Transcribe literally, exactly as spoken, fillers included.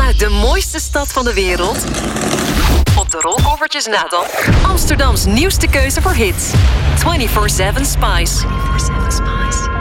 Vanuit de mooiste stad van de wereld. Op de rolkoffertjes na dan. Amsterdams nieuwste keuze voor hits. vierentwintig zeven Spice. vierentwintig zeven Spice.